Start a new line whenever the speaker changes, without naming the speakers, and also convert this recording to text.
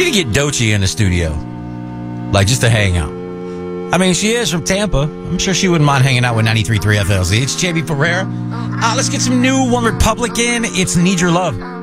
need to get Doechii in the studio, like just to hang out. I mean, she is from Tampa. I'm sure she wouldn't mind hanging out with 93.3 FLZ. It's JB Pereira. Let's get some new One Republic in. It's Need Your Love.